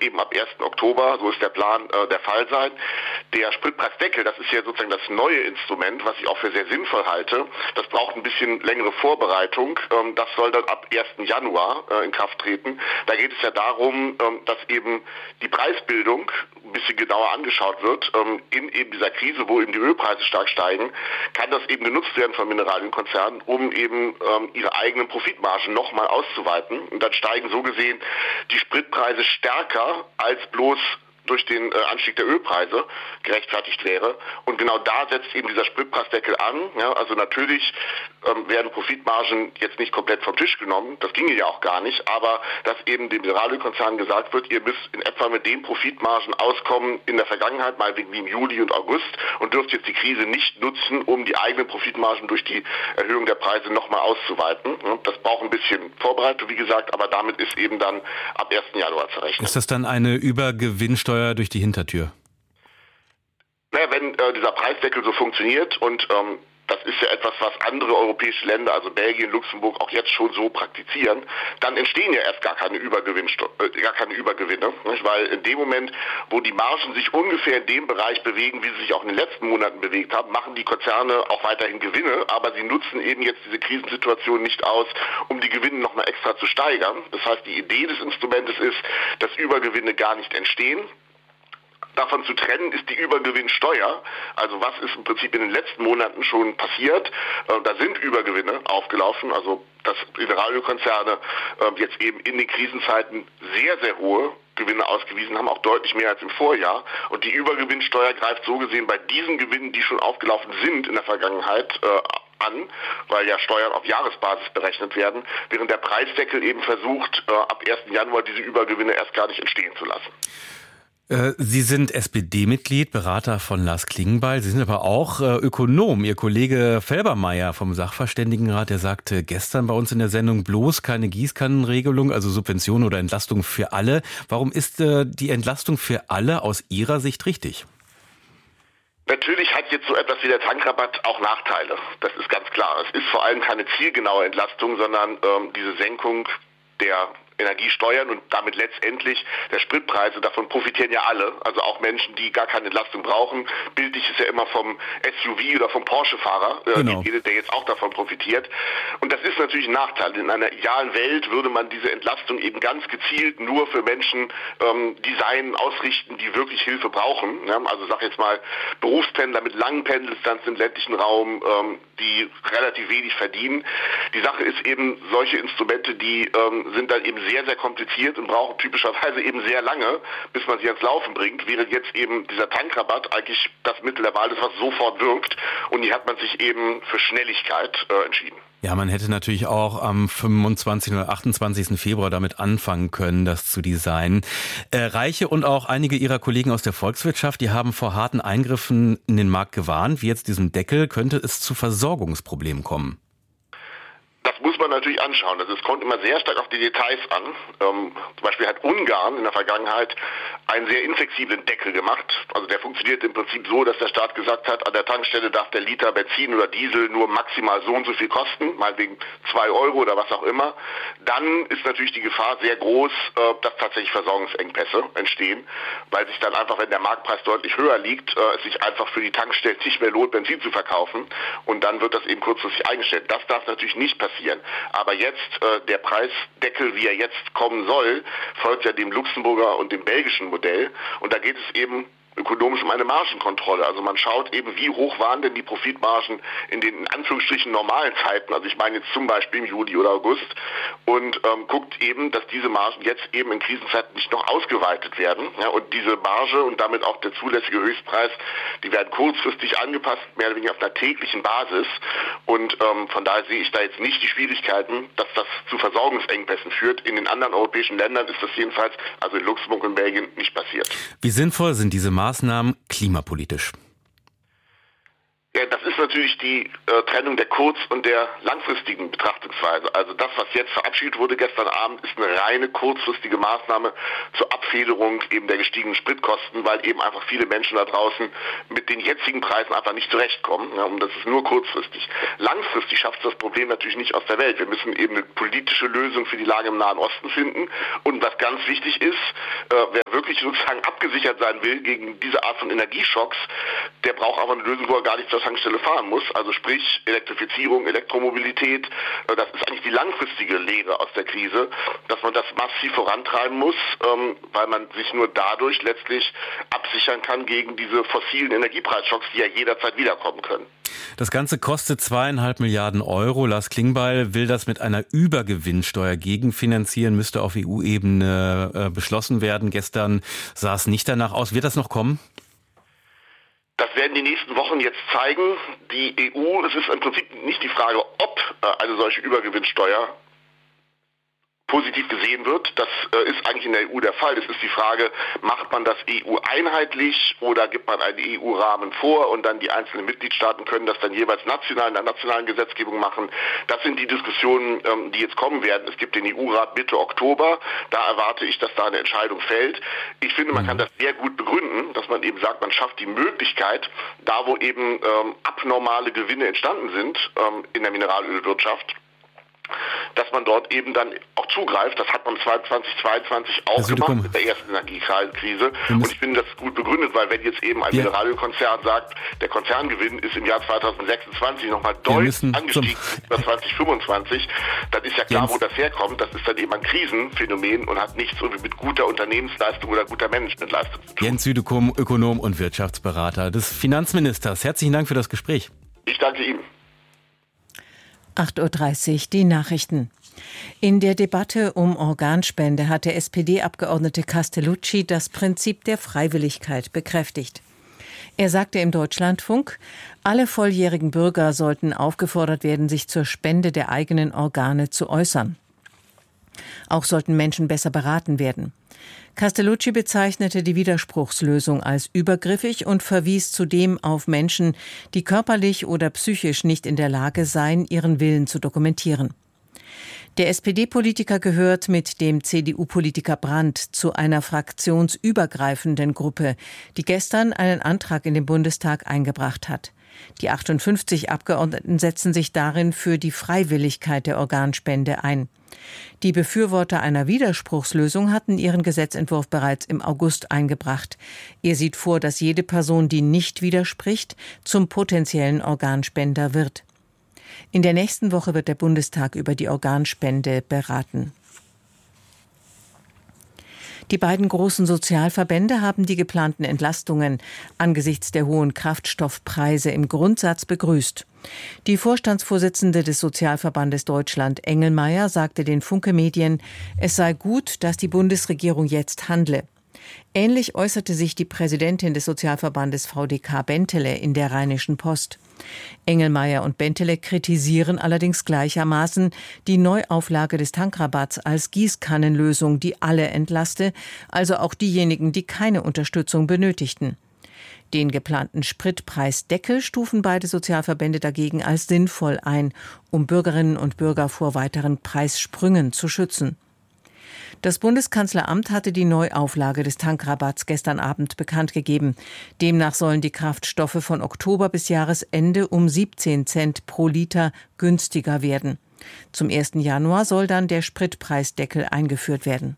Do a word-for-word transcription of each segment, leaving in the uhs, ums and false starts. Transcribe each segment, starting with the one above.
eben ab ersten Oktober, so ist der Plan, äh, der Fall sein. Der Spritpreisdeckel, das ist ja sozusagen das neue Instrument, was ich auch für sehr sinnvoll halte. Das braucht ein bisschen längere Vorbereitung. Ähm, das soll dann ab ersten Januar äh, in Kraft treten. Da geht es ja darum, ähm, dass eben die Preisbildung ein bisschen genauer angeschaut wird. Ähm, in eben dieser Krise, wo eben die Ölpreise stark steigen, kann das eben genutzt werden von Mineralienkonzernen, um eben ähm, ihre eigenen Profitmargen nochmal auszuweiten. Und dann steigen so gesehen die Spritpreise stärker als bloß durch den äh, Anstieg der Ölpreise gerechtfertigt wäre. Und genau da setzt eben dieser Spritpreisdeckel an. Ja, also natürlich ähm, werden Profitmargen jetzt nicht komplett vom Tisch genommen. Das ginge ja auch gar nicht. Aber dass eben dem Mineralölkonzern gesagt wird, ihr müsst in etwa mit den Profitmargen auskommen in der Vergangenheit, meinetwegen wie im Juli und August, und dürft jetzt die Krise nicht nutzen, um die eigenen Profitmargen durch die Erhöhung der Preise nochmal auszuweiten. Ja, das braucht ein bisschen Vorbereitung, wie gesagt, aber damit ist eben dann ab ersten Januar zu rechnen. Ist das dann eine Übergewinnsteuer durch die Hintertür? Naja, wenn äh, dieser Preisdeckel so funktioniert und ähm, das ist ja etwas, was andere europäische Länder, also Belgien, Luxemburg, auch jetzt schon so praktizieren, dann entstehen ja erst gar keine, Übergewinnsto- äh, gar keine Übergewinne. Nicht? Weil in dem Moment, wo die Margen sich ungefähr in dem Bereich bewegen, wie sie sich auch in den letzten Monaten bewegt haben, machen die Konzerne auch weiterhin Gewinne, aber sie nutzen eben jetzt diese Krisensituation nicht aus, um die Gewinne nochmal extra zu steigern. Das heißt, die Idee des Instrumentes ist, dass Übergewinne gar nicht entstehen. Davon zu trennen ist die Übergewinnsteuer. Also was ist im Prinzip in den letzten Monaten schon passiert? Äh, da sind Übergewinne aufgelaufen, also dass Mineralölkonzerne äh, jetzt eben in den Krisenzeiten sehr, sehr hohe Gewinne ausgewiesen haben, auch deutlich mehr als im Vorjahr. Und die Übergewinnsteuer greift so gesehen bei diesen Gewinnen, die schon aufgelaufen sind in der Vergangenheit, äh, an, weil ja Steuern auf Jahresbasis berechnet werden, während der Preisdeckel eben versucht, äh, ab ersten Januar diese Übergewinne erst gar nicht entstehen zu lassen. Sie sind S P D-Mitglied, Berater von Lars Klingbeil. Sie sind aber auch äh, Ökonom. Ihr Kollege Felbermayr vom Sachverständigenrat, der sagte gestern bei uns in der Sendung, bloß keine Gießkannenregelung, also Subvention oder Entlastung für alle. Warum ist äh, die Entlastung für alle aus Ihrer Sicht richtig? Natürlich hat jetzt so etwas wie der Tankrabatt auch Nachteile. Das ist ganz klar. Es ist vor allem keine zielgenaue Entlastung, sondern ähm, diese Senkung der Energiesteuern und damit letztendlich der Spritpreise, davon profitieren ja alle, also auch Menschen, die gar keine Entlastung brauchen. Bildlich ist ja immer vom S U V oder vom Porsche-Fahrer, äh, genau. der jetzt auch davon profitiert. Und das ist natürlich ein Nachteil. In einer idealen Welt würde man diese Entlastung eben ganz gezielt nur für Menschen ähm, designen, ausrichten, die wirklich Hilfe brauchen. Ja? Also sag jetzt mal Berufspendler mit langen Pendeldistanzen im ländlichen Raum, ähm, die relativ wenig verdienen. Die Sache ist eben, solche Instrumente, die ähm, sind dann eben sehr, sehr kompliziert und brauchen typischerweise eben sehr lange, bis man sie ans Laufen bringt, während jetzt eben dieser Tankrabatt eigentlich das Mittel der Wahl ist, was sofort wirkt. Und hier hat man sich eben für Schnelligkeit äh, entschieden. Ja, man hätte natürlich auch am fünfundzwanzigsten oder achtundzwanzigsten Februar damit anfangen können, das zu designen. Äh, Reiche und auch einige ihrer Kollegen aus der Volkswirtschaft, die haben vor harten Eingriffen in den Markt gewarnt. Wie jetzt diesem Deckel könnte es zu Versorgungsproblemen kommen. Das muss man natürlich anschauen. Also es kommt immer sehr stark auf die Details an. Ähm, zum Beispiel hat Ungarn in der Vergangenheit einen sehr inflexiblen Deckel gemacht. Also der funktioniert im Prinzip so, dass der Staat gesagt hat, an der Tankstelle darf der Liter Benzin oder Diesel nur maximal so und so viel kosten, meinetwegen zwei Euro oder was auch immer. Dann ist natürlich die Gefahr sehr groß, äh, dass tatsächlich Versorgungsengpässe entstehen, weil sich dann einfach, wenn der Marktpreis deutlich höher liegt, äh, es sich einfach für die Tankstellen nicht mehr lohnt, Benzin zu verkaufen. Und dann wird das eben kurzfristig eingestellt. Das darf natürlich nicht passieren. Aber jetzt, äh, der Preisdeckel, wie er jetzt kommen soll, folgt ja dem Luxemburger und dem belgischen Modell. Und da geht es eben ökonomisch um eine Margenkontrolle. Also man schaut eben, wie hoch waren denn die Profitmargen in den in Anführungsstrichen normalen Zeiten, also ich meine jetzt zum Beispiel im Juli oder August, und ähm, guckt eben, dass diese Margen jetzt eben in Krisenzeiten nicht noch ausgeweitet werden. Ja, und diese Marge und damit auch der zulässige Höchstpreis, die werden kurzfristig angepasst, mehr oder weniger auf einer täglichen Basis. Und ähm, von daher sehe ich da jetzt nicht die Schwierigkeiten, dass das zu Versorgungsengpässen führt. In den anderen europäischen Ländern ist das jedenfalls, also in Luxemburg und Belgien, nicht passiert. Wie sinnvoll sind diese Maßnahmen klimapolitisch? Ja, das ist natürlich die äh, Trennung der kurz- und der langfristigen Betrachtungsweise. Also das, was jetzt verabschiedet wurde gestern Abend, ist eine reine kurzfristige Maßnahme zur Abfederung eben der gestiegenen Spritkosten, weil eben einfach viele Menschen da draußen mit den jetzigen Preisen einfach nicht zurechtkommen. Ja, und das ist nur kurzfristig. Langfristig schafft es das Problem natürlich nicht aus der Welt. Wir müssen eben eine politische Lösung für die Lage im Nahen Osten finden. Und was ganz wichtig ist, äh, wer wirklich wirklich sozusagen abgesichert sein will gegen diese Art von Energieschocks, der braucht aber eine Lösung, wo er gar nicht zur Tankstelle fahren muss. Also sprich Elektrifizierung, Elektromobilität. Das ist eigentlich die langfristige Lehre aus der Krise, dass man das massiv vorantreiben muss, weil man sich nur dadurch letztlich absichern kann gegen diese fossilen Energiepreisschocks, die ja jederzeit wiederkommen können. Das Ganze kostet zweieinhalb Milliarden Euro. Lars Klingbeil will das mit einer Übergewinnsteuer gegenfinanzieren, müsste auf E U-Ebene äh, beschlossen werden. Gestern sah es nicht danach aus. Wird das noch kommen? Das werden die nächsten Wochen jetzt zeigen. Die E U, es ist im Prinzip nicht die Frage, ob äh, eine solche Übergewinnsteuer positiv gesehen wird. Das äh, ist eigentlich in der E U der Fall. Es ist die Frage, macht man das E U einheitlich oder gibt man einen E U-Rahmen vor und dann die einzelnen Mitgliedstaaten können das dann jeweils national in der nationalen Gesetzgebung machen. Das sind die Diskussionen, ähm, die jetzt kommen werden. Es gibt den E U-Rat Mitte Oktober. Da erwarte ich, dass da eine Entscheidung fällt. Ich finde, man kann das sehr gut begründen, dass man eben sagt, man schafft die Möglichkeit, da wo eben ähm, abnormale Gewinne entstanden sind ähm, in der Mineralölwirtschaft, dass man dort eben dann auch zugreift. Das hat man zwanzig zweiundzwanzig auch also gemacht mit der ersten Energiekrise. Und ich finde das gut begründet, weil wenn jetzt eben ein ja. Mineralölkonzern sagt, der Konzerngewinn ist im Jahr zweitausendsechsundzwanzig nochmal deutlich angestiegen über zwanzig fünfundzwanzig, dann ist ja klar, Jens, wo das herkommt. Das ist dann eben ein Krisenphänomen und hat nichts mit guter Unternehmensleistung oder guter Managementleistung zu tun. Jens Südekum, Ökonom und Wirtschaftsberater des Finanzministers. Herzlichen Dank für das Gespräch. Ich danke Ihnen. acht Uhr dreißig, die Nachrichten. In der Debatte um Organspende hat der S P D-Abgeordnete Castellucci das Prinzip der Freiwilligkeit bekräftigt. Er sagte im Deutschlandfunk, alle volljährigen Bürger sollten aufgefordert werden, sich zur Spende der eigenen Organe zu äußern. Auch sollten Menschen besser beraten werden. Castellucci bezeichnete die Widerspruchslösung als übergriffig und verwies zudem auf Menschen, die körperlich oder psychisch nicht in der Lage seien, ihren Willen zu dokumentieren. Der S P D-Politiker gehört mit dem C D U-Politiker Brandt zu einer fraktionsübergreifenden Gruppe, die gestern einen Antrag in den Bundestag eingebracht hat. Die achtundfünfzig Abgeordneten setzen sich darin für die Freiwilligkeit der Organspende ein. Die Befürworter einer Widerspruchslösung hatten ihren Gesetzentwurf bereits im August eingebracht. Er sieht vor, dass jede Person, die nicht widerspricht, zum potenziellen Organspender wird. In der nächsten Woche wird der Bundestag über die Organspende beraten. Die beiden großen Sozialverbände haben die geplanten Entlastungen angesichts der hohen Kraftstoffpreise im Grundsatz begrüßt. Die Vorstandsvorsitzende des Sozialverbandes Deutschland, Engelmeier, sagte den Funke-Medien, es sei gut, dass die Bundesregierung jetzt handle. Ähnlich äußerte sich die Präsidentin des Sozialverbandes V D K Bentele in der Rheinischen Post. Engelmeier und Bentele kritisieren allerdings gleichermaßen die Neuauflage des Tankrabatts als Gießkannenlösung, die alle entlaste, also auch diejenigen, die keine Unterstützung benötigten. Den geplanten Spritpreisdeckel stufen beide Sozialverbände dagegen als sinnvoll ein, um Bürgerinnen und Bürger vor weiteren Preissprüngen zu schützen. Das Bundeskanzleramt hatte die Neuauflage des Tankrabatts gestern Abend bekannt gegeben. Demnach sollen die Kraftstoffe von Oktober bis Jahresende um siebzehn Cent pro Liter günstiger werden. Zum ersten Januar soll dann der Spritpreisdeckel eingeführt werden.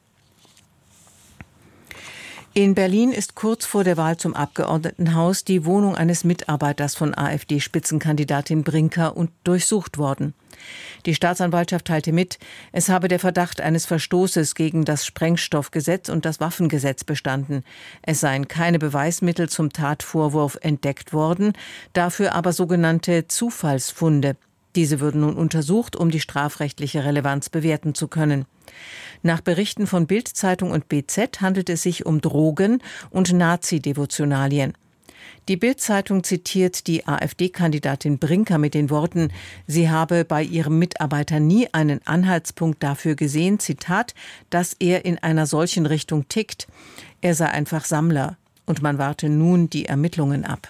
In Berlin ist kurz vor der Wahl zum Abgeordnetenhaus die Wohnung eines Mitarbeiters von AfD-Spitzenkandidatin Brinker und durchsucht worden. Die Staatsanwaltschaft teilte mit, es habe der Verdacht eines Verstoßes gegen das Sprengstoffgesetz und das Waffengesetz bestanden. Es seien keine Beweismittel zum Tatvorwurf entdeckt worden, dafür aber sogenannte Zufallsfunde. Diese würden nun untersucht, um die strafrechtliche Relevanz bewerten zu können. Nach Berichten von Bild-Zeitung und B Z handelt es sich um Drogen- und Nazi-Devotionalien. Die Bild-Zeitung zitiert die AfD-Kandidatin Brinker mit den Worten, sie habe bei ihrem Mitarbeiter nie einen Anhaltspunkt dafür gesehen, Zitat, dass er in einer solchen Richtung tickt. Er sei einfach Sammler und man warte nun die Ermittlungen ab.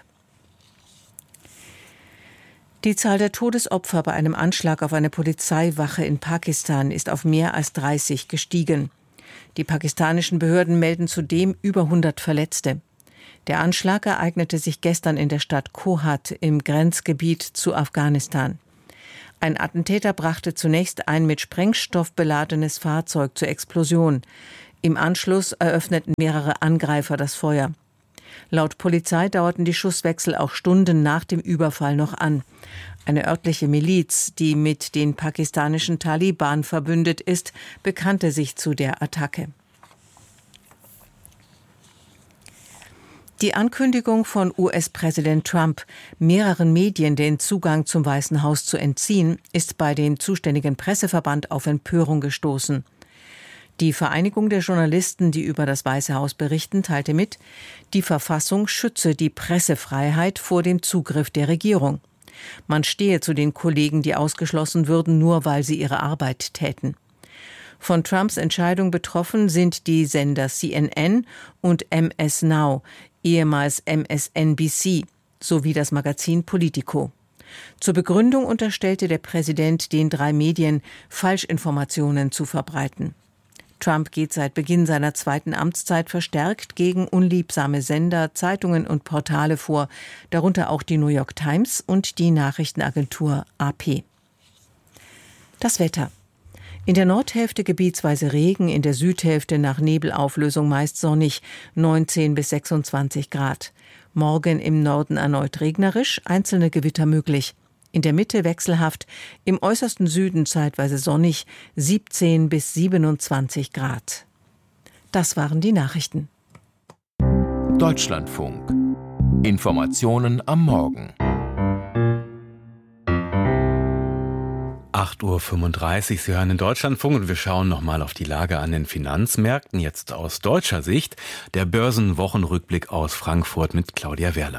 Die Zahl der Todesopfer bei einem Anschlag auf eine Polizeiwache in Pakistan ist auf mehr als dreißig gestiegen. Die pakistanischen Behörden melden zudem über hundert Verletzte. Der Anschlag ereignete sich gestern in der Stadt Kohat im Grenzgebiet zu Afghanistan. Ein Attentäter brachte zunächst ein mit Sprengstoff beladenes Fahrzeug zur Explosion. Im Anschluss eröffneten mehrere Angreifer das Feuer. Laut Polizei dauerten die Schusswechsel auch Stunden nach dem Überfall noch an. Eine örtliche Miliz, die mit den pakistanischen Taliban verbündet ist, bekannte sich zu der Attacke. Die Ankündigung von U S-Präsident Trump, mehreren Medien den Zugang zum Weißen Haus zu entziehen, ist bei dem zuständigen Presseverband auf Empörung gestoßen. Die Vereinigung der Journalisten, die über das Weiße Haus berichten, teilte mit, die Verfassung schütze die Pressefreiheit vor dem Zugriff der Regierung. Man stehe zu den Kollegen, die ausgeschlossen würden, nur weil sie ihre Arbeit täten. Von Trumps Entscheidung betroffen sind die Sender C N N und M S Now, ehemals M S N B C, sowie das Magazin Politico. Zur Begründung unterstellte der Präsident den drei Medien, Falschinformationen zu verbreiten. Trump geht seit Beginn seiner zweiten Amtszeit verstärkt gegen unliebsame Sender, Zeitungen und Portale vor, darunter auch die New York Times und die Nachrichtenagentur A P. Das Wetter. In der Nordhälfte gebietsweise Regen, in der Südhälfte nach Nebelauflösung meist sonnig, neunzehn bis sechsundzwanzig Grad. Morgen im Norden erneut regnerisch, einzelne Gewitter möglich. In der Mitte wechselhaft, im äußersten Süden zeitweise sonnig, siebzehn bis siebenundzwanzig Grad. Das waren die Nachrichten. Deutschlandfunk. Informationen am Morgen. acht Uhr fünfunddreißig, Sie hören den Deutschlandfunk und wir schauen nochmal auf die Lage an den Finanzmärkten, jetzt aus deutscher Sicht. Der Börsenwochenrückblick aus Frankfurt mit Claudia Werle.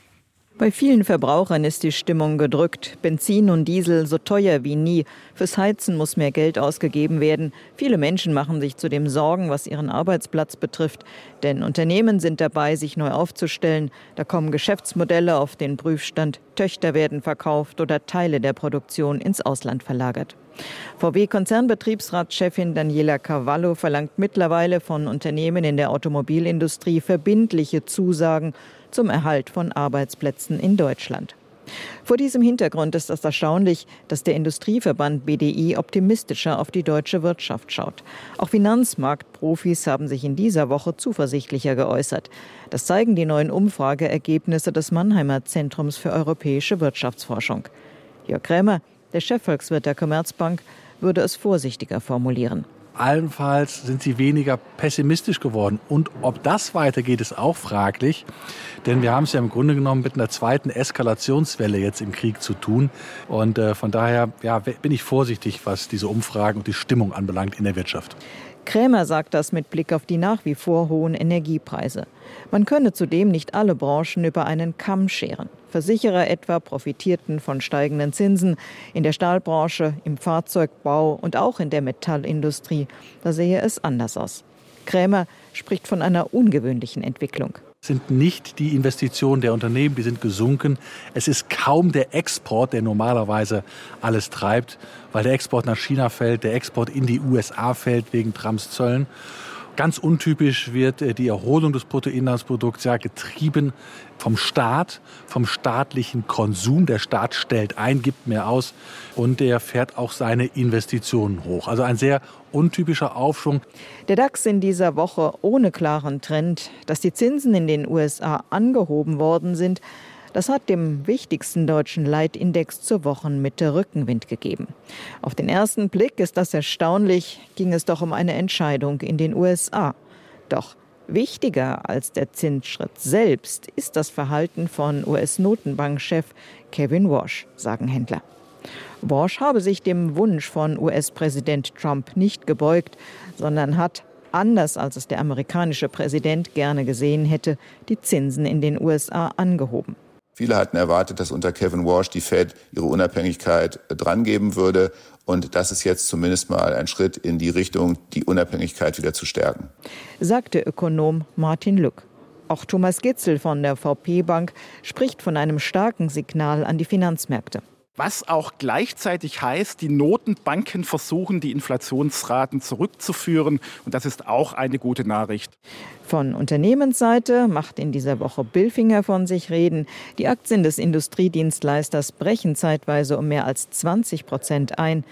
Bei vielen Verbrauchern ist die Stimmung gedrückt. Benzin und Diesel so teuer wie nie. Fürs Heizen muss mehr Geld ausgegeben werden. Viele Menschen machen sich zudem Sorgen, was ihren Arbeitsplatz betrifft. Denn Unternehmen sind dabei, sich neu aufzustellen. Da kommen Geschäftsmodelle auf den Prüfstand. Töchter werden verkauft oder Teile der Produktion ins Ausland verlagert. V W-Konzernbetriebsratschefin Daniela Cavallo verlangt mittlerweile von Unternehmen in der Automobilindustrie verbindliche Zusagen zum Erhalt von Arbeitsplätzen in Deutschland. Vor diesem Hintergrund ist es erstaunlich, dass der Industrieverband B D I optimistischer auf die deutsche Wirtschaft schaut. Auch Finanzmarktprofis haben sich in dieser Woche zuversichtlicher geäußert. Das zeigen die neuen Umfrageergebnisse des Mannheimer Zentrums für europäische Wirtschaftsforschung. Jörg Krämer, der Chefvolkswirt der Commerzbank, würde es vorsichtiger formulieren. Allenfalls sind sie weniger pessimistisch geworden. Und ob das weitergeht, ist auch fraglich. Denn wir haben es ja im Grunde genommen mit einer zweiten Eskalationswelle jetzt im Krieg zu tun. Und äh, von daher ja, bin ich vorsichtig, was diese Umfragen und die Stimmung anbelangt in der Wirtschaft. Krämer sagt das mit Blick auf die nach wie vor hohen Energiepreise. Man könne zudem nicht alle Branchen über einen Kamm scheren. Versicherer etwa profitierten von steigenden Zinsen. In der Stahlbranche, im Fahrzeugbau und auch in der Metallindustrie, da sehe es anders aus. Krämer spricht von einer ungewöhnlichen Entwicklung. Es sind nicht die Investitionen der Unternehmen, die sind gesunken. Es ist kaum der Export, der normalerweise alles treibt, weil der Export nach China fällt, der Export in die U S A fällt wegen Trumps Zöllen. Ganz untypisch wird die Erholung des Bruttoinlandsprodukts ja getrieben vom Staat, vom staatlichen Konsum. Der Staat stellt ein, gibt mehr aus und der fährt auch seine Investitionen hoch. Also ein sehr untypischer Aufschwung. Der DAX in dieser Woche ohne klaren Trend. Dass die Zinsen in den U S A angehoben worden sind, das hat dem wichtigsten deutschen Leitindex zur Wochenmitte Rückenwind gegeben. Auf den ersten Blick ist das erstaunlich, ging es doch um eine Entscheidung in den U S A. Doch wichtiger als der Zinsschritt selbst ist das Verhalten von U S-Notenbankchef Kevin Warsh, sagen Händler. Warsh habe sich dem Wunsch von U S-Präsident Trump nicht gebeugt, sondern hat, anders als es der amerikanische Präsident gerne gesehen hätte, die Zinsen in den U S A angehoben. Viele hatten erwartet, dass unter Kevin Warsh die Fed ihre Unabhängigkeit drangeben würde. Und das ist jetzt zumindest mal ein Schritt in die Richtung, die Unabhängigkeit wieder zu stärken, sagte Ökonom Martin Lück. Auch Thomas Gitzel von der V P-Bank spricht von einem starken Signal an die Finanzmärkte. Was auch gleichzeitig heißt, die Notenbanken versuchen, die Inflationsraten zurückzuführen. Und das ist auch eine gute Nachricht. Von Unternehmensseite macht in dieser Woche Bilfinger von sich reden. Die Aktien des Industriedienstleisters brechen zeitweise um mehr als zwanzig Prozent ein.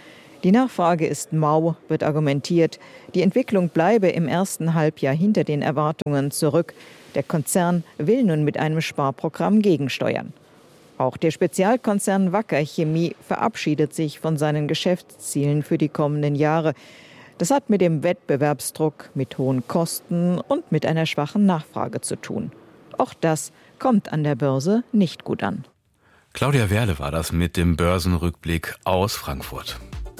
Die Nachfrage ist mau, wird argumentiert. Die Entwicklung bleibe im ersten Halbjahr hinter den Erwartungen zurück. Der Konzern will nun mit einem Sparprogramm gegensteuern. Auch der Spezialkonzern Wacker Chemie verabschiedet sich von seinen Geschäftszielen für die kommenden Jahre. Das hat mit dem Wettbewerbsdruck, mit hohen Kosten und mit einer schwachen Nachfrage zu tun. Auch das kommt an der Börse nicht gut an. Claudia Werle war das mit dem Börsenrückblick aus Frankfurt.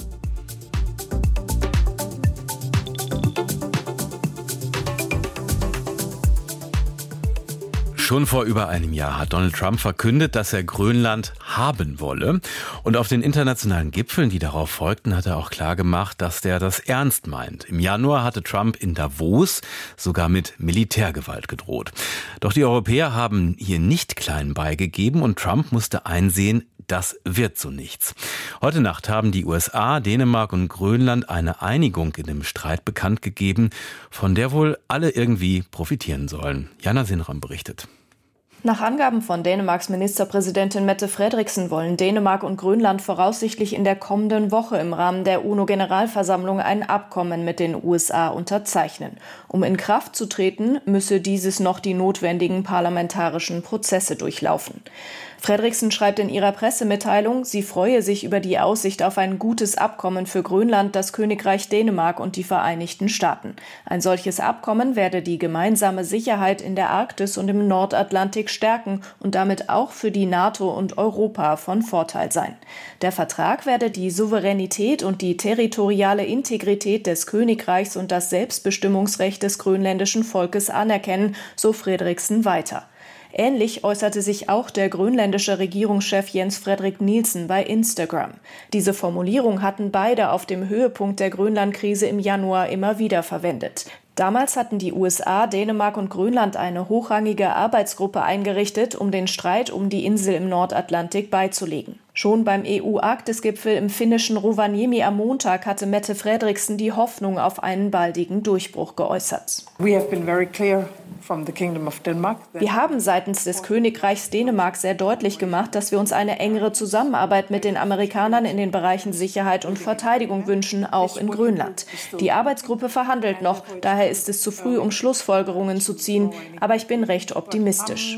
Schon vor über einem Jahr hat Donald Trump verkündet, dass er Grönland haben wolle. Und auf den internationalen Gipfeln, die darauf folgten, hat er auch klargemacht, dass der das ernst meint. Im Januar hatte Trump in Davos sogar mit Militärgewalt gedroht. Doch die Europäer haben hier nicht klein beigegeben und Trump musste einsehen, das wird so nichts. Heute Nacht haben die U S A, Dänemark und Grönland eine Einigung in dem Streit bekannt gegeben, von der wohl alle irgendwie profitieren sollen. Jana Sinram berichtet. Nach Angaben von Dänemarks Ministerpräsidentin Mette Frederiksen wollen Dänemark und Grönland voraussichtlich in der kommenden Woche im Rahmen der UNO-Generalversammlung ein Abkommen mit den U S A unterzeichnen. Um in Kraft zu treten, müsse dieses noch die notwendigen parlamentarischen Prozesse durchlaufen. Frederiksen schreibt in ihrer Pressemitteilung, sie freue sich über die Aussicht auf ein gutes Abkommen für Grönland, das Königreich Dänemark und die Vereinigten Staaten. Ein solches Abkommen werde die gemeinsame Sicherheit in der Arktis und im Nordatlantik stärken und damit auch für die NATO und Europa von Vorteil sein. Der Vertrag werde die Souveränität und die territoriale Integrität des Königreichs und das Selbstbestimmungsrecht des grönländischen Volkes anerkennen, so Frederiksen weiter. Ähnlich äußerte sich auch der grönländische Regierungschef Jens Frederik Nielsen bei Instagram. Diese Formulierung hatten beide auf dem Höhepunkt der Grönlandkrise im Januar immer wieder verwendet. Damals hatten die U S A, Dänemark und Grönland eine hochrangige Arbeitsgruppe eingerichtet, um den Streit um die Insel im Nordatlantik beizulegen. Schon beim E U-Arktis-Gipfel im finnischen Rovaniemi am Montag hatte Mette Frederiksen die Hoffnung auf einen baldigen Durchbruch geäußert. We have been very clear from the Kingdom of Denmark. Wir haben seitens des Königreichs Dänemark sehr deutlich gemacht, dass wir uns eine engere Zusammenarbeit mit den Amerikanern in den Bereichen Sicherheit und Verteidigung wünschen, auch in Grönland. Die Arbeitsgruppe verhandelt noch, daher ist es zu früh, um Schlussfolgerungen zu ziehen, aber ich bin recht optimistisch.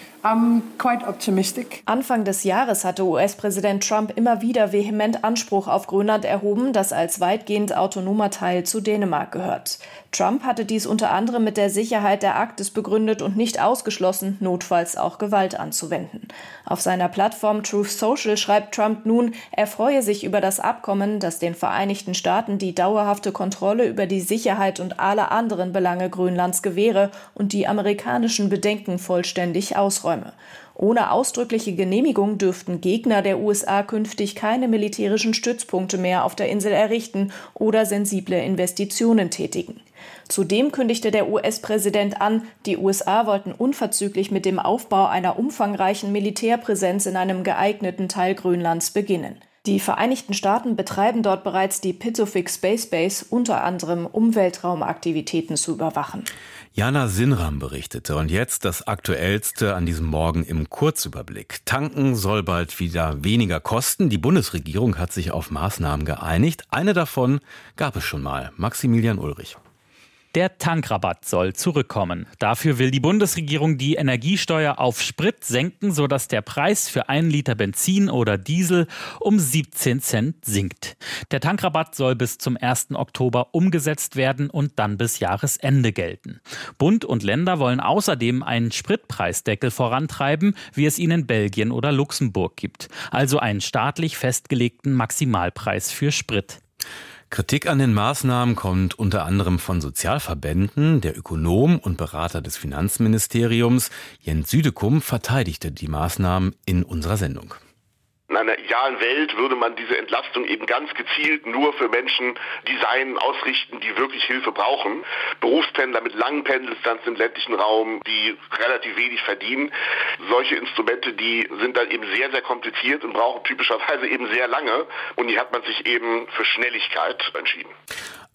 I'm quite optimistic. Anfang des Jahres hatte U S-Präsident Trump immer wieder vehement Anspruch auf Grönland erhoben, das als weitgehend autonomer Teil zu Dänemark gehört. Trump hatte dies unter anderem mit der Sicherheit der Arktis begründet und nicht ausgeschlossen, notfalls auch Gewalt anzuwenden. Auf seiner Plattform Truth Social schreibt Trump nun, er freue sich über das Abkommen, das den Vereinigten Staaten die dauerhafte Kontrolle über die Sicherheit und alle anderen Belange Grönlands gewähre und die amerikanischen Bedenken vollständig ausräume. Ohne ausdrückliche Genehmigung dürften Gegner der U S A künftig keine militärischen Stützpunkte mehr auf der Insel errichten oder sensible Investitionen tätigen. Zudem kündigte der U S-Präsident an, die U S A wollten unverzüglich mit dem Aufbau einer umfangreichen Militärpräsenz in einem geeigneten Teil Grönlands beginnen. Die Vereinigten Staaten betreiben dort bereits die Pituffik Space Base, unter anderem um Weltraumaktivitäten zu überwachen. Jana Sinram berichtete. Und jetzt das Aktuellste an diesem Morgen im Kurzüberblick. Tanken soll bald wieder weniger kosten. Die Bundesregierung hat sich auf Maßnahmen geeinigt. Eine davon gab es schon mal. Maximilian Ulrich. Der Tankrabatt soll zurückkommen. Dafür will die Bundesregierung die Energiesteuer auf Sprit senken, sodass der Preis für einen Liter Benzin oder Diesel um siebzehn Cent sinkt. Der Tankrabatt soll bis zum ersten Oktober umgesetzt werden und dann bis Jahresende gelten. Bund und Länder wollen außerdem einen Spritpreisdeckel vorantreiben, wie es ihn in Belgien oder Luxemburg gibt. Also einen staatlich festgelegten Maximalpreis für Sprit. Kritik an den Maßnahmen kommt unter anderem von Sozialverbänden. Der Ökonom und Berater des Finanzministeriums Jens Südekum verteidigte die Maßnahmen in unserer Sendung. In einer idealen Welt würde man diese Entlastung eben ganz gezielt nur für Menschen designen, ausrichten, die wirklich Hilfe brauchen. Berufspendler mit langen Pendeldistanzen im ländlichen Raum, die relativ wenig verdienen. Solche Instrumente, die sind dann eben sehr, sehr kompliziert und brauchen typischerweise eben sehr lange. Und hier hat man sich eben für Schnelligkeit entschieden.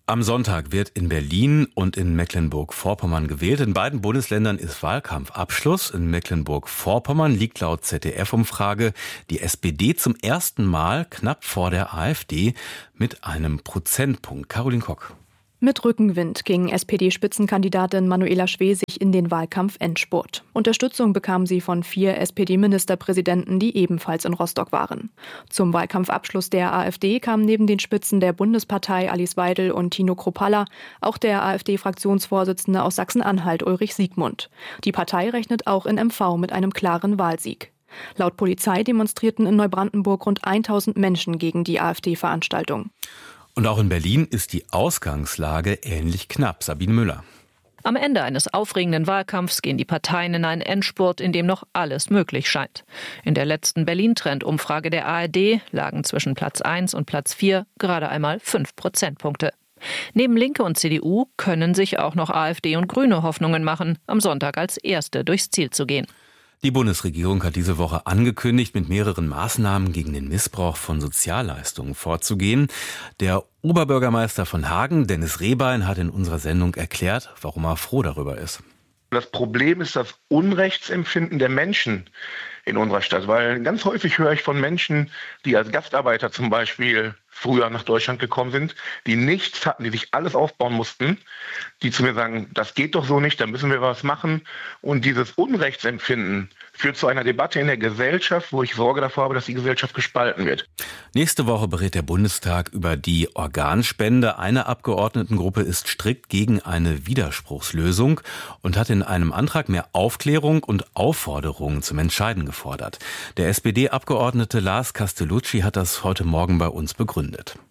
Am Sonntag wird in Berlin und in Mecklenburg-Vorpommern gewählt. In beiden Bundesländern ist Wahlkampfabschluss. In Mecklenburg-Vorpommern liegt laut Z D F-Umfrage die S P D zum ersten Mal knapp vor der AfD mit einem Prozentpunkt. Caroline Kock. Mit Rückenwind ging S P D-Spitzenkandidatin Manuela Schwesig in den Wahlkampf-Endspurt. Unterstützung bekam sie von vier S P D-Ministerpräsidenten, die ebenfalls in Rostock waren. Zum Wahlkampfabschluss der AfD kamen neben den Spitzen der Bundespartei Alice Weidel und Tino Kruppalla auch der AfD-Fraktionsvorsitzende aus Sachsen-Anhalt Ulrich Siegmund. Die Partei rechnet auch in M V mit einem klaren Wahlsieg. Laut Polizei demonstrierten in Neubrandenburg rund tausend Menschen gegen die AfD-Veranstaltung. Und auch in Berlin ist die Ausgangslage ähnlich knapp. Sabine Müller. Am Ende eines aufregenden Wahlkampfs gehen die Parteien in einen Endspurt, in dem noch alles möglich scheint. In der letzten Berlin-Trend-Umfrage der A R D lagen zwischen Platz eins und Platz vier gerade einmal fünf Prozentpunkte. Neben Linke und C D U können sich auch noch AfD und Grüne Hoffnungen machen, am Sonntag als Erste durchs Ziel zu gehen. Die Bundesregierung hat diese Woche angekündigt, mit mehreren Maßnahmen gegen den Missbrauch von Sozialleistungen vorzugehen. Der Oberbürgermeister von Hagen, Dennis Rehbein, hat in unserer Sendung erklärt, warum er froh darüber ist. Das Problem ist das Unrechtsempfinden der Menschen in unserer Stadt, weil ganz häufig höre ich von Menschen, die als Gastarbeiter zum Beispiel früher nach Deutschland gekommen sind, die nichts hatten, die sich alles aufbauen mussten, die zu mir sagen, das geht doch so nicht, da müssen wir was machen. Und dieses Unrechtsempfinden führt zu einer Debatte in der Gesellschaft, wo ich Sorge davor habe, dass die Gesellschaft gespalten wird. Nächste Woche berät der Bundestag über die Organspende. Eine Abgeordnetengruppe ist strikt gegen eine Widerspruchslösung und hat in einem Antrag mehr Aufklärung und Aufforderungen zum Entscheiden gefordert. Der S P D-Abgeordnete Lars Castellucci hat das heute Morgen bei uns begründet.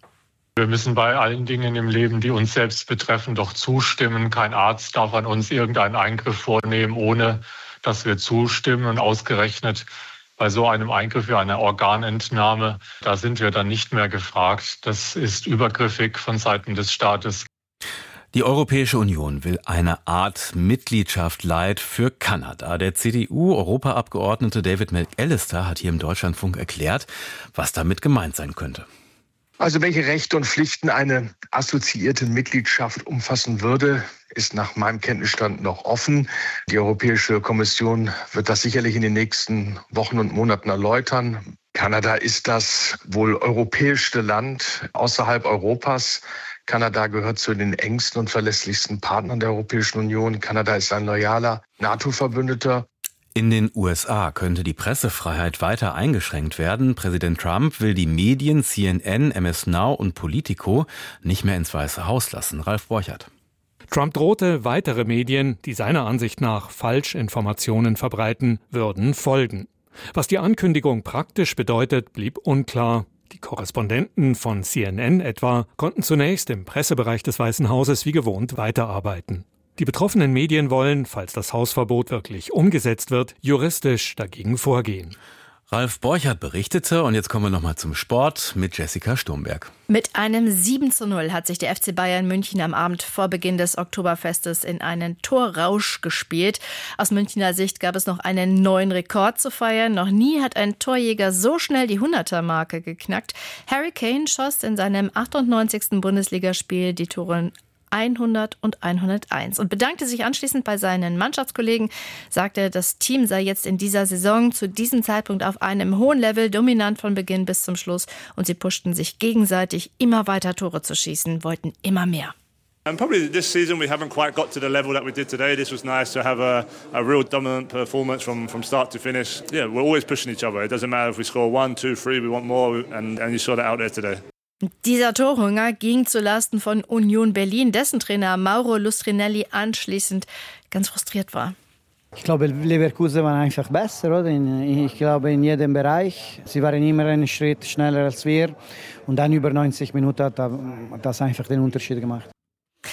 Wir müssen bei allen Dingen im Leben, die uns selbst betreffen, doch zustimmen. Kein Arzt darf an uns irgendeinen Eingriff vornehmen, ohne dass wir zustimmen. Und ausgerechnet bei so einem Eingriff wie einer Organentnahme, da sind wir dann nicht mehr gefragt. Das ist übergriffig von Seiten des Staates. Die Europäische Union will eine Art Mitgliedschaft Light für Kanada. Der C D U-Europaabgeordnete David McAllister hat hier im Deutschlandfunk erklärt, was damit gemeint sein könnte. Also welche Rechte und Pflichten eine assoziierte Mitgliedschaft umfassen würde, ist nach meinem Kenntnisstand noch offen. Die Europäische Kommission wird das sicherlich in den nächsten Wochen und Monaten erläutern. Kanada ist das wohl europäischste Land außerhalb Europas. Kanada gehört zu den engsten und verlässlichsten Partnern der Europäischen Union. Kanada ist ein loyaler NATO-Verbündeter. In den U S A könnte die Pressefreiheit weiter eingeschränkt werden. Präsident Trump will die Medien C N N, M S Now und Politico nicht mehr ins Weiße Haus lassen. Ralf Borchert. Trump drohte, weitere Medien, die seiner Ansicht nach Falschinformationen verbreiten, würden folgen. Was die Ankündigung praktisch bedeutet, blieb unklar. Die Korrespondenten von C N N etwa konnten zunächst im Pressebereich des Weißen Hauses wie gewohnt weiterarbeiten. Die betroffenen Medien wollen, falls das Hausverbot wirklich umgesetzt wird, juristisch dagegen vorgehen. Ralf Borchert berichtete und jetzt kommen wir nochmal zum Sport mit Jessica Sturmberg. Mit einem sieben zu null hat sich der F C Bayern München am Abend vor Beginn des Oktoberfestes in einen Torrausch gespielt. Aus Münchner Sicht gab es noch einen neuen Rekord zu feiern. Noch nie hat ein Torjäger so schnell die hunderter-Marke geknackt. Harry Kane schoss in seinem achtundneunzigsten Bundesligaspiel die Tore hundert und hunderteins und bedankte sich anschließend bei seinen Mannschaftskollegen, sagte, das Team sei jetzt in dieser Saison zu diesem Zeitpunkt auf einem hohen Level, dominant von Beginn bis zum Schluss und sie pushten sich gegenseitig, immer weiter Tore zu schießen, wollten immer mehr. And probably this season we haven't quite got to the level that we did today. This was nice to have a, a real dominant performance from, from start to finish. Yeah, we're always pushing each other. It doesn't matter if we score one, two, three, we want more and, and you saw that out there today. Dieser Torhunger ging zulasten von Union Berlin, dessen Trainer Mauro Lustrinelli anschließend ganz frustriert war. Ich glaube, Leverkusen war einfach besser, oder? Ich glaube, in jedem Bereich. Sie waren immer einen Schritt schneller als wir. Und dann über neunzig Minuten hat das einfach den Unterschied gemacht.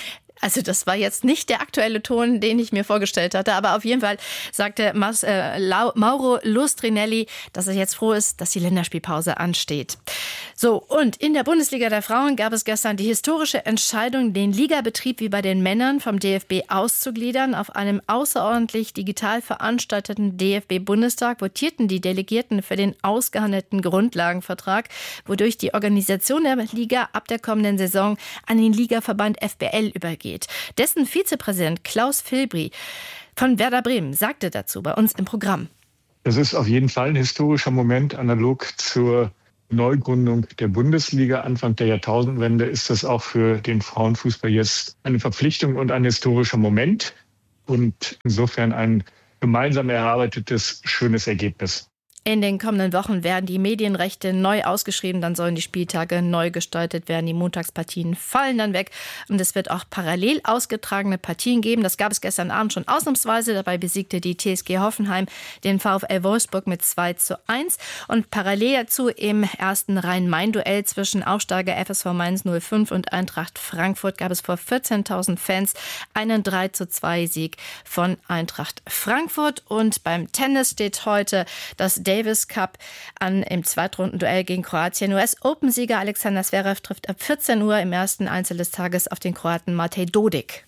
Also das war jetzt nicht der aktuelle Ton, den ich mir vorgestellt hatte, aber auf jeden Fall sagte Mas, äh, Mauro Lustrinelli, dass er jetzt froh ist, dass die Länderspielpause ansteht. So, und in der Bundesliga der Frauen gab es gestern die historische Entscheidung, den Ligabetrieb wie bei den Männern vom D F B auszugliedern. Auf einem außerordentlich digital veranstalteten D F B-Bundestag votierten die Delegierten für den ausgehandelten Grundlagenvertrag, wodurch die Organisation der Liga ab der kommenden Saison an den Ligaverband F B L übergeht. Dessen Vizepräsident Klaus Filbri von Werder Bremen sagte dazu bei uns im Programm. Das ist auf jeden Fall ein historischer Moment. Analog zur Neugründung der Bundesliga Anfang der Jahrtausendwende ist das auch für den Frauenfußball jetzt eine Verpflichtung und ein historischer Moment. Und insofern ein gemeinsam erarbeitetes, schönes Ergebnis. In den kommenden Wochen werden die Medienrechte neu ausgeschrieben, dann sollen die Spieltage neu gestaltet werden, die Montagspartien fallen dann weg und es wird auch parallel ausgetragene Partien geben. Das gab es gestern Abend schon ausnahmsweise, dabei besiegte die T S G Hoffenheim den VfL Wolfsburg mit zwei zu eins und parallel dazu im ersten Rhein-Main-Duell zwischen Aufsteiger F S V Mainz null fünf und Eintracht Frankfurt gab es vor vierzehntausend Fans einen drei zu zwei Sieg von Eintracht Frankfurt und beim Tennis steht heute das Davis Cup an im Zweitrundenduell gegen Kroatien. U S-Open-Sieger Alexander Zverev trifft ab vierzehn Uhr im ersten Einzel des Tages auf den Kroaten Matej Dodik.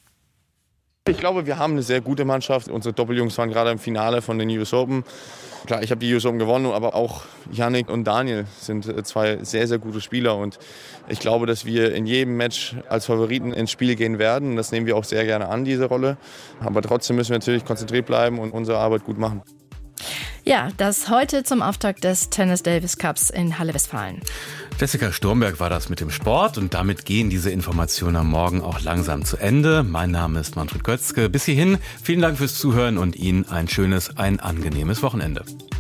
Ich glaube, wir haben eine sehr gute Mannschaft. Unsere Doppeljungs waren gerade im Finale von den U S Open. Klar, ich habe die U S Open gewonnen, aber auch Yannick und Daniel sind zwei sehr, sehr gute Spieler. Und ich glaube, dass wir in jedem Match als Favoriten ins Spiel gehen werden. Das nehmen wir auch sehr gerne an, diese Rolle. Aber trotzdem müssen wir natürlich konzentriert bleiben und unsere Arbeit gut machen. Ja, das heute zum Auftakt des Tennis Davis Cups in Halle Westfalen. Jessica Sturmberg war das mit dem Sport und damit gehen diese Informationen am Morgen auch langsam zu Ende. Mein Name ist Manfred Götzke. Bis hierhin, vielen Dank fürs Zuhören und Ihnen ein schönes, ein angenehmes Wochenende.